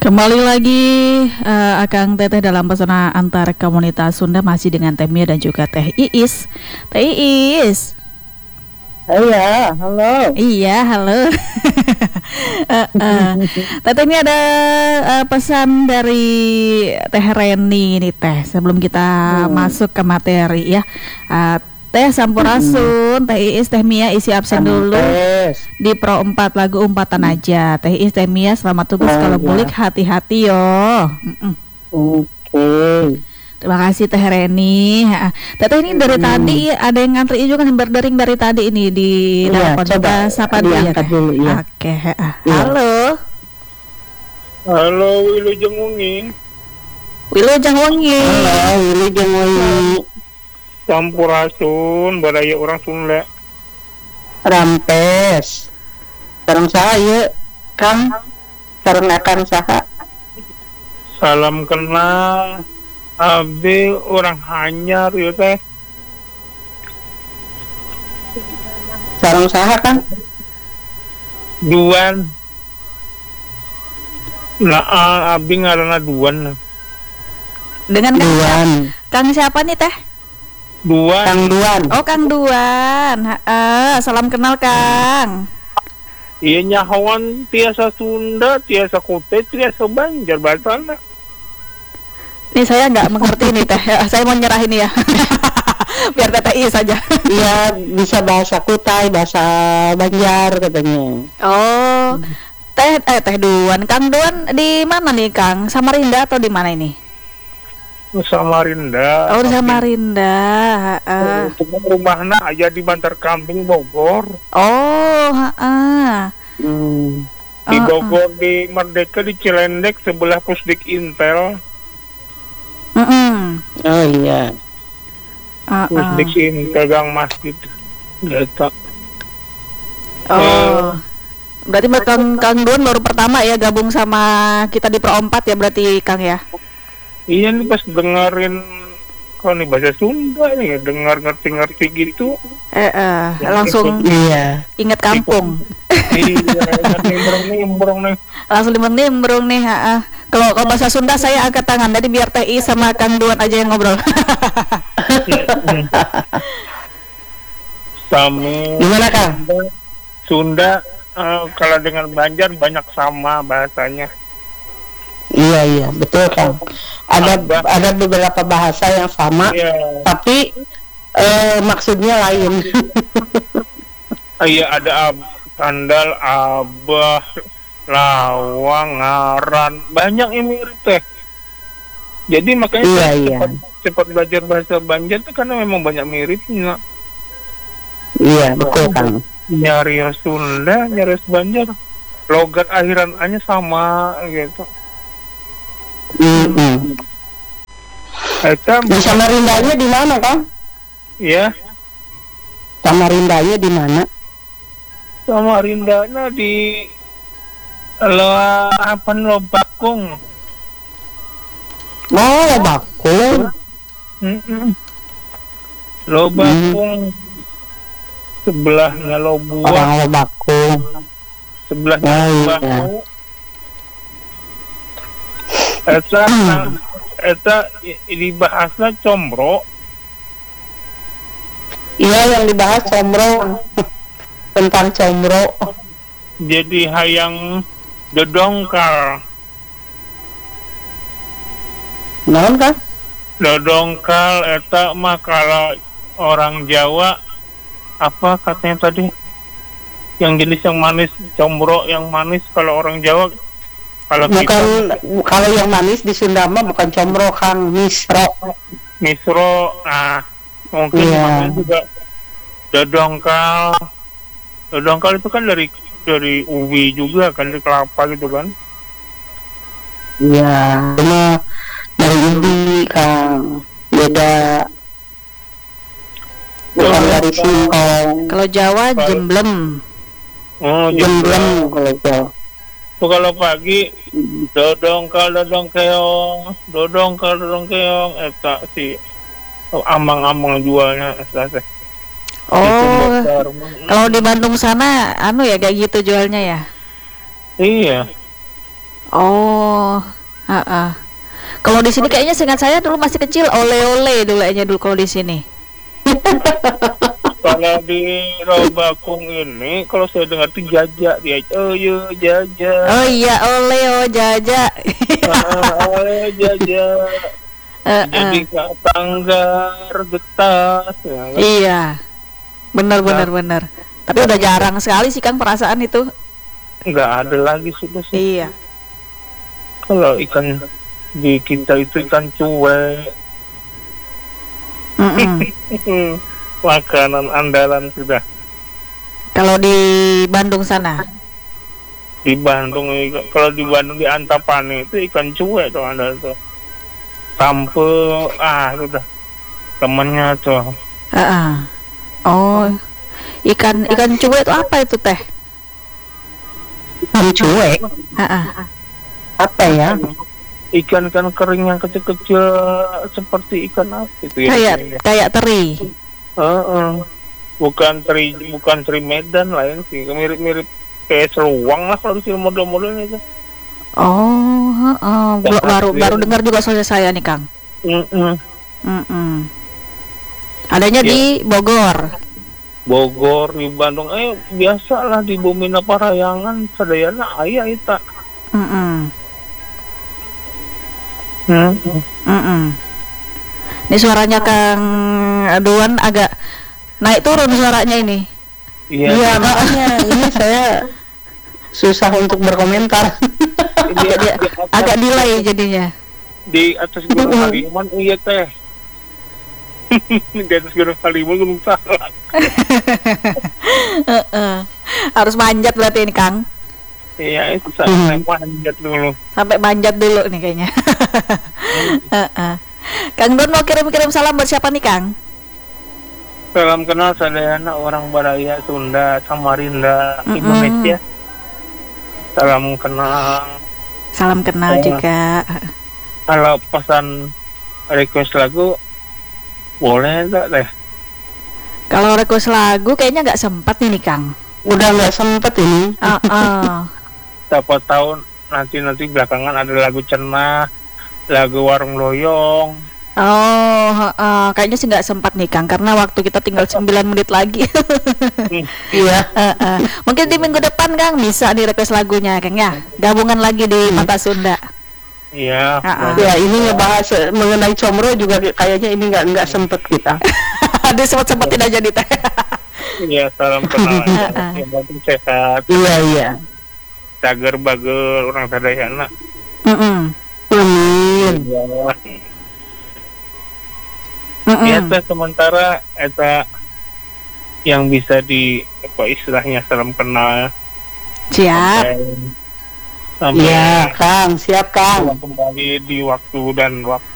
Kembali lagi Akang Teteh dalam pesona antar komunitas Sunda masih dengan Teh Mia dan juga Teh Iis. Teh Iis. Iya, halo. Iya, halo. Teteh ini ada pesan dari Teh Reni nih Teh. Sebelum kita masuk ke materi ya. Teh Sampurasun, Teh Iis, Teh Mia isi absen dulu di Pro 4 lagu umpatan aja. Teh Iis, Teh Mia selamat tugas kalau bulik hati-hati yo. Oke. Terima kasih Teh Reni. Teteh ini dari tadi ada yang ngantri juga kan berdering dari tadi ini di telepon. Coba sapa dulu ya Teh. Ya. Oke, halo. Halo, Wilujeng Wengi. Wilujeng Wengi. Halo, Wilujeng Wengi. Sampurasun, badaya orang Sunda. Rampes. Sareng saya, Kang. Sareng akan saha. Salam kenal. Abdi orang Hanyar ya teh. Sareng saha, Kang? Duan. Nah, abdi ngaranna Duan. Dengan Duan. Kang siapa nih Teh? Duan. Kang Duan. Oh, Kang Duan. Salam kenal Kang. Iya nyahoan tiasa Sunda, tiasa Kutai, tiasa Banjar bahasana. Nih saya nggak mengerti nih Teh. Saya mau nyerah ini ya. Biar Teteh Iis saja. Iya, bisa bahasa Kutai, bahasa Banjar katanya. Oh, Teh Duan. Kang Duan di mana nih Kang? Samarinda atau di mana ini? Samarinda. Oh, di Samarinda. Rumahna aja di Bantar Kambing Bogor. Oh, Di Bogor di Merdeka di Cilendek sebelah Pusdik Intel. Oh iya. Pusdik Intel gang masjid. Gitu. Oh. Berarti Kang Duan baru pertama ya gabung sama kita di Pro 4 ya berarti Kang ya? Iya nih pas dengerin kalau nih bahasa Sunda nih dengar ngerti gitu. Langsung ingat kampung. Iya, nimbrung nih. Langsung nimbrung nih. Kalau bahasa Sunda saya angkat tangan. Jadi biar Teh Iis sama Kang Duan aja yang ngobrol. Sami. Gimana Kang? Sunda kalau dengan Banjar banyak sama bahasanya. Iya, betul Kang. Ada beberapa bahasa yang sama, tapi maksudnya lain. Iya ada sandal, abah, lawang, ngaran, banyak yang mirip teh. Jadi makanya cepat belajar bahasa Banjar itu karena memang banyak miripnya. Iya betul Kang. Nyari Sunda, nyari Banjar, logat akhirannya sama gitu. Di Samarindanya di mana Kang? Iya. Samarindanya di mana? Samarindanya di Lobakung. Oh, Lobakung. Lobakung. Sebelahnya Lobuah. Orang Lobakung. Sebelahnya Lobaku. Eta di bahasa Combro. Iya yang dibahas Combro. Tentang Combro. Jadi hayang dodongkal. Naon Kang? Dodongkal eta mah kalau orang Jawa apa katanya tadi? Yang jenis yang manis, Combro yang manis kalau orang Jawa. Kalau yang manis di Sunda mah bukan Combro Kang, Misro. Nah mungkin namanya juga dodongkal. Dodongkal itu kan dari ubi juga kan, dari kelapa gitu kan. Iya, cuma dari ubi Kang, beda. Bukan dari singkong. Kalau Jawa jemblem. Oh, jemblem kalau Jawa. Kalau pagi dodongkal keong eta si amang-amang jualnya teh. Oh, kalau di Bandung sana ya kayak gitu jualnya ya? Iya. Oh, kalau di sini kayaknya seingat saya dulu masih kecil ole-ole dulu aja dulu kalau di sini. Kalau di Robakung ini, kalau saya dengar tuh jajak dia, oh iya jajak. Oh iya, ole oh jaja. Oh jajak. Jadi Kak Tanggar, Getas, ya kan? Iya, benar. Tapi udah jarang sekali sih Kang perasaan itu. Nggak ada lagi sudah sih. Iya. Kalau ikan di kita itu ikan cuek. Makanan andalan sudah. Kalau di Bandung sana. Di Bandung, kalau di Bandung di Antapani itu ikan cuek tuh andalan tuh. Sampai sudah temennya tuh. Oh, ikan cuek itu apa itu teh? Ikan cuek. Apa ya? Ikan kering yang kecil-kecil seperti ikan apa itu ya? Kayak teri. Bukan teri Medan lain sih, mirip-mirip kayak seluang lah kalau sih model-modelnya itu. Oh, baru dengar juga soalnya saya nih Kang. Adanya di Bogor. Di Bandung, biasa lah di Bumina Parayangan, sadayana ayah itu. Ini suaranya Kang Duan agak naik turun suaranya ini. Iya, makanya ini saya susah untuk berkomentar. Agak delay jadinya. Di atas Gunung Halimun iya teh. Di atas Gunung Halimun Gunung Salak. Harus manjat berarti ini Kang. Iya, itu sampai manjat dulu. Sampai manjat dulu nih kayaknya. Kang Don mau kirim salam buat siapa nih Kang? Salam kenal sadayana orang Baraya, Sunda, Samarinda, Indonesia. Salam kenal juga. Kalau pesan request lagu boleh enggak teh? Kalau request lagu kayaknya nggak sempat nih Kang. Udah nggak sempat ini. Siapa tahu nanti belakangan ada lagu Cenah, lagu Warung Loyong. Kayaknya sih nggak sempat nih Kang karena waktu kita tinggal 9 menit lagi. Iya. Mungkin di minggu depan Kang bisa di request lagunya Kang ya. Gabungan lagi di Mata Sunda. Iya. Ya ini ngebahas mengenai comro juga kayaknya ini nggak sempet kita. Ada sempat tidak jadi teh. Iya, salam kenal. Yang penting sehat. Iya. Cager bagel orang sadayana. Amin. Ya teh sementara eta yang bisa di istilahnya salam kenal. Siap. Sampai Iya, Kang, siap Kang. Kembali di waktu dan waktu